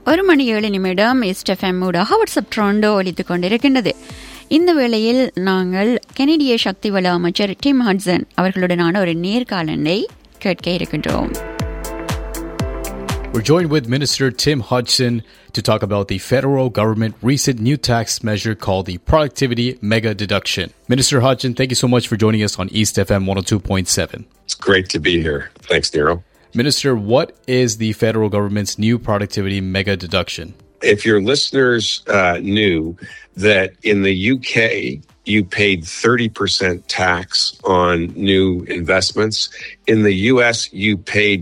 1:07 east FM ஊடாக WhatsApp ட்ரோண்டோ ஒலித்துக் கொண்டிருக்கின்றது. இந்த வேளையில் நாங்கள் கனடிய சக்தி வள அமைச்சர் டிம் ஹட்சன் அவர்களுடனான ஒரு நேர்காணலை கேட்க இருக்கின்றோம். We're joined with Minister Tim Hodgson to talk about the federal government recent new tax measure called the Productivity Mega Deduction. Minister Hodgson, thank you so much for joining us on East FM 102.7. It's great to be here. Thanks, Nero. Minister, what is the federal government's new Productivity Mega Deduction? If your listeners knew that in the UK, you paid 30% tax on new investments. In the US, you paid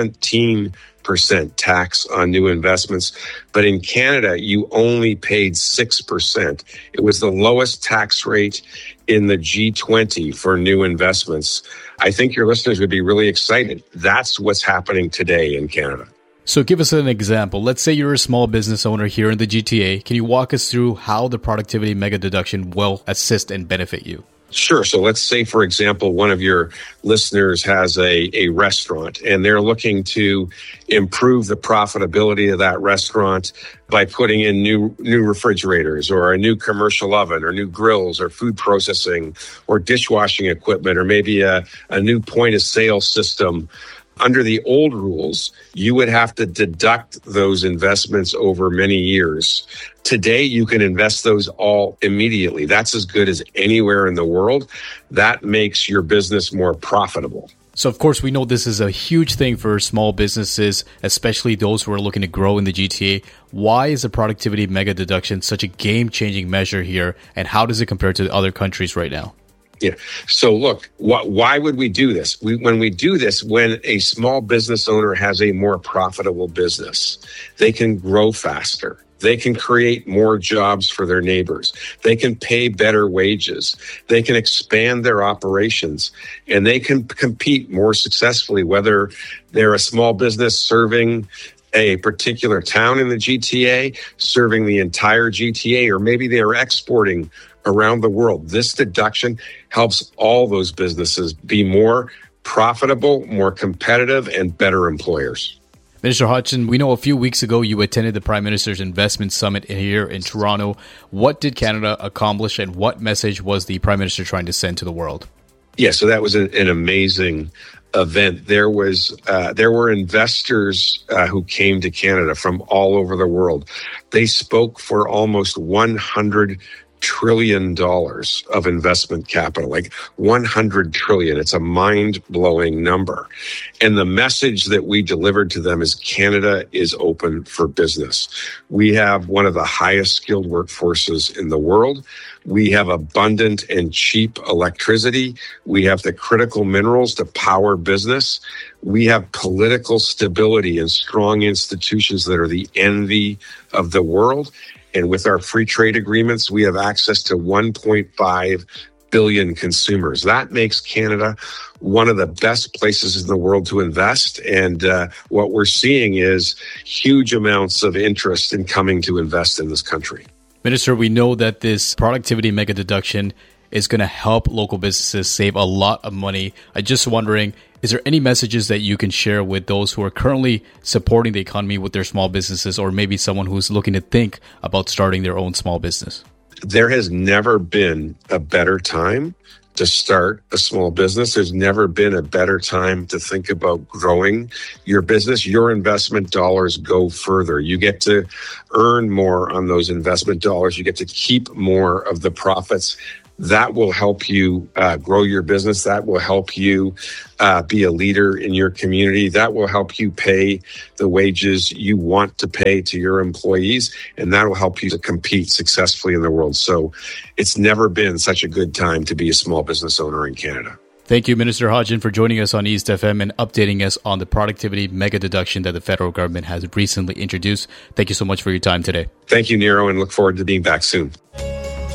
17% tax on new investments. But in Canada, you only paid 6%. It was the lowest tax rate in the G20 for new investments. I think your listeners would be really excited. That's what's happening today in Canada. So give us an example. Let's say you're a small business owner here in the GTA. Can you walk us through how the Productivity Mega Deduction will assist and benefit you? Sure. So let's say, for example, one of your listeners has a restaurant and they're looking to improve the profitability of that restaurant by putting in new refrigerators or a new commercial oven or new grills or food processing or dishwashing equipment or maybe a new point of sale system. Under the old rules, you would have to deduct those investments over many years. Today, you can invest those all immediately. That's as good as anywhere in the world. That makes your business more profitable. So, of course, we know this is a huge thing for small businesses, especially those who are looking to grow in the GTA. Why is the Productivity Mega Deduction such a game-changing measure here, and how does it compare to other countries right now? Yeah. So look, why would we do this? When we do this, when a small business owner has a more profitable business, they can grow faster. They can create more jobs for their neighbors. They can pay better wages. They can expand their operations, and they can compete more successfully, whether they're a small business serving a particular town in the GTA, serving the entire GTA, or maybe they are exporting around the world. This deduction helps all those businesses be more profitable, more competitive, and better employers. Minister Hodgson, we know a few weeks ago you attended the Prime Minister's Investment Summit here in Toronto. What did Canada accomplish, and what message was the Prime Minister trying to send to the world? Yeah, so that was an amazing event. There were investors who came to Canada from all over the world. They spoke for almost $100 trillion of investment capital, like 100 trillion. It's a mind-blowing number. And the message that we delivered to them is Canada is open for business. We have one of the highest skilled workforces in the world. We have abundant and cheap electricity. We have the critical minerals to power business. We have political stability and strong institutions that are the envy of the world. And with our free trade agreements, we have access to 1.5 billion consumers. That makes Canada one of the best places in the world to invest. And what we're seeing is huge amounts of interest in coming to invest in this country. Minister, we know that this Productivity Mega Deduction is going to help local businesses save a lot of money. I'm just wondering, is there any messages that you can share with those who are currently supporting the economy with their small businesses, or maybe someone who's looking to think about starting their own small business? There has never been a better time to start a small business. There's never been a better time to think about growing your business. Your investment dollars go further. You get to earn more on those investment dollars. You get to keep more of the profits. That will help you grow your business. That will help you be a leader in your community. That will help you pay the wages you want to pay to your employees, and that will help you to compete successfully in the world. So it's never been such a good time to be a small business owner in Canada. Thank you, Minister Hodgson, for joining us on East FM and updating us on the Productivity Mega Deduction that the federal government has recently introduced. Thank you so much for your time today. Thank you, Nero, and look forward to being back soon.